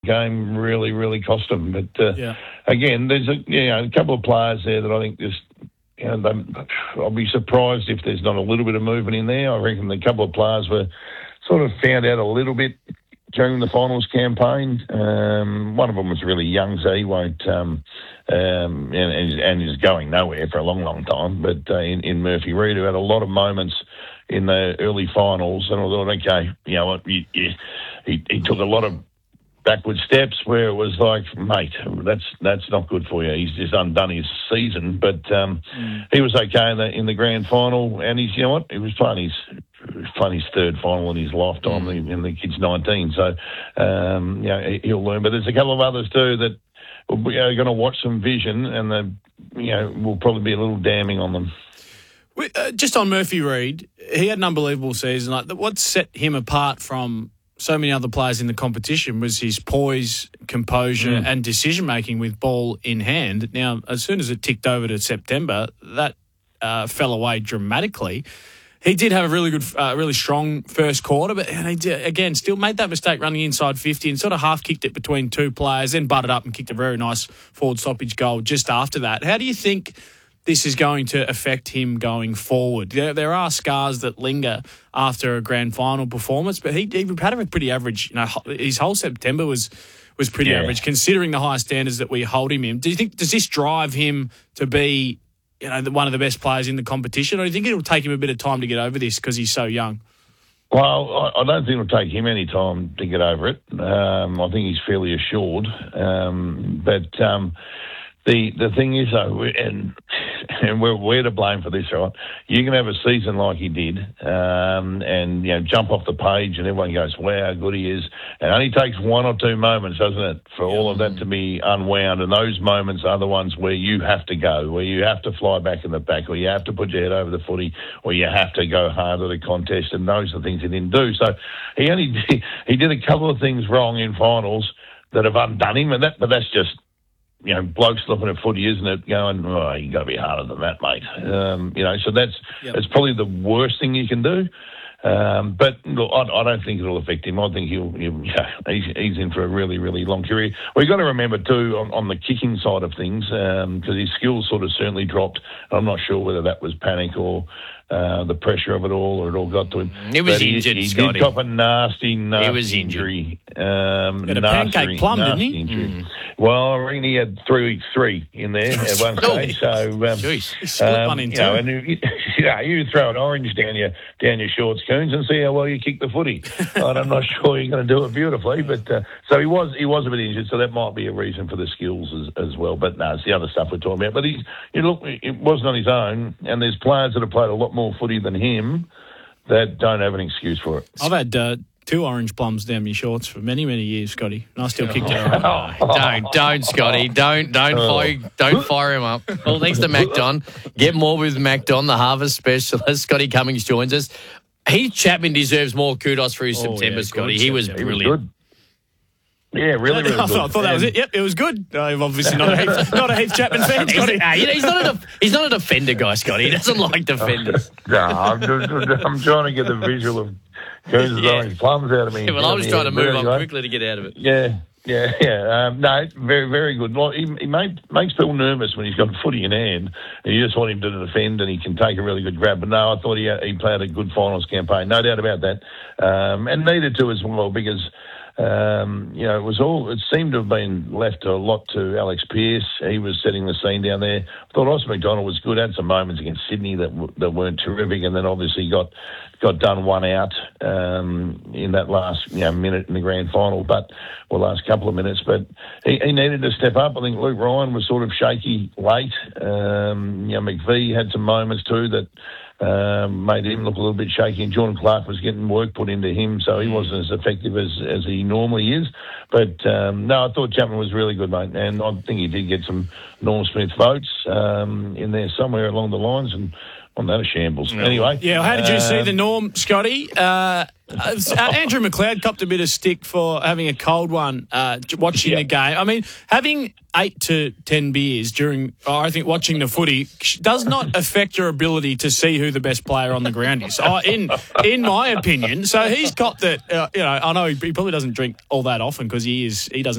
game really, really cost him. But again, there's a couple of players there that I think just. I'll be surprised if there's not a little bit of movement in there. I reckon a couple of players were sort of found out a little bit during the finals campaign. One of them was really young, so he won't, and is going nowhere for a long, long time. But in Murphy Reid, who had a lot of moments in the early finals, and I thought, okay, you know what, he took a lot of backward steps where it was like, mate, that's not good for you. He's just undone his season, but he was okay in the grand final, and he's, you know what, he was playing his third final in his lifetime, and the kid's 19, so he'll learn. But there's a couple of others too that are going to watch some vision, and will probably be a little damning on them. Just on Murphy Reid, he had an unbelievable season. Like, what set him apart from so many other players in the competition was his poise, composure and decision-making with ball in hand. Now, as soon as it ticked over to September, that fell away dramatically. He did have a really good, really strong first quarter, but he did, again, still made that mistake running inside 50 and sort of half-kicked it between two players, then butted up and kicked a very nice forward stoppage goal just after that. How do you think this is going to affect him going forward? There are scars that linger after a grand final performance, but he had a pretty average. His whole September was pretty average, considering the high standards that we hold him in. Do you think, does this drive him to be, one of the best players in the competition, or do you think it'll take him a bit of time to get over this because he's so young? Well, I don't think it'll take him any time to get over it. I think he's fairly assured, but. The thing is, though, and we're to blame for this, right? You can have a season like he did, and jump off the page, and everyone goes, "Wow, how good he is!" And it only takes one or two moments, doesn't it, for all of that to be unwound? And those moments are the ones where you have to go, where you have to fly back in the back, or you have to put your head over the footy, or you have to go hard at a contest. And those are the things he didn't do. So he did a couple of things wrong in finals that have undone him, but that's just. Blokes looking at footy, isn't it? Going, you got to be harder than that, mate. So that's probably the worst thing you can do. But look, I don't think it'll affect him. I think he's in for a really, really long career. We've got to remember too on the kicking side of things, because his skills sort of certainly dropped. I'm not sure whether that was panic or the pressure of it all, or it all got to him. He was injured, he Scotty. He did cop a nasty injury. Had a pancake plum, didn't he? Well, I reckon he had 3 weeks free in there at one stage. So, he split one in two. And you throw an orange down your shorts, Coons, and see how well you kick the footy. I'm not sure you're going to do it beautifully, but so he was a bit injured, so that might be a reason for the skills as well. But no, it's the other stuff we're talking about. But it wasn't on his own, and there's players that have played a lot more footy than him that don't have an excuse for it. I've had 2 orange plums down my shorts for many, many years, Scotty, and I still kicked it around. Don't, Scotty. Don't fire him up. Well, thanks to Mac Don. Get more with Mac Don, the harvest specialist. Scotty Cummings joins us. Heath Chapman deserves more kudos for his September, Scotty. He was brilliant. He was good. Yeah, really, really good. I thought that was it. Yep, it was good. I'm obviously not a Heath Chapman fan, Scotty. He's not a defender guy, Scotty. He doesn't like defenders. No, I'm trying to get the visual of Coons' orange plums out of me. Yeah, well, I was trying to move on quickly to get out of it. Yeah. No, very, very good. Well, he makes people nervous when he's got footy in hand, and you just want him to defend, and he can take a really good grab. But no, I thought he played a good finals campaign, no doubt about that, and needed to as well, because. It seemed to have been left a lot to Alex Pearce. He was setting the scene down there. I thought Ross McDonald was good. Had some moments against Sydney that weren't terrific, and then obviously got done one out in that last minute in the grand final, last couple of minutes. But he needed to step up. I think Luke Ryan was sort of shaky late. McVie had some moments too that. Made him look a little bit shaky, and Jordan Clark was getting work put into him, so he wasn't as effective as he normally is. But no, I thought Chapman was really good, mate, and I think he did get some Norm Smith votes in there somewhere along the lines, and on that a shambles. Anyway. Yeah, how did you see the Norm, Scotty? Andrew McLeod copped a bit of stick for having a cold one watching the game. I mean, having 8 to 10 beers during, watching the footy does not affect your ability to see who the best player on the ground is, in my opinion. So he's got that, I know he probably doesn't drink all that often because he doesn't